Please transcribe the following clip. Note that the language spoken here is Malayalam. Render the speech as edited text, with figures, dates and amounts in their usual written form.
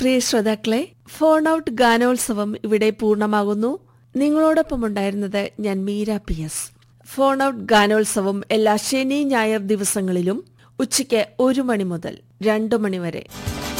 പ്രിയ ശ്രോതാക്കളെ, ഫോൺ ഔട്ട് ഗാനോത്സവം ഇവിടെ പൂർണ്ണമാകുന്നു. നിങ്ങളോടൊപ്പം ഉണ്ടായിരുന്നത് ഞാൻ മീര PS. ഫോൺ ഔട്ട് ഗാനോത്സവം എല്ലാ ശനി ഞായർ ദിവസങ്ങളിലും ഉച്ചയ്ക്ക് 1 മണി മുതൽ 2 മണി വരെ.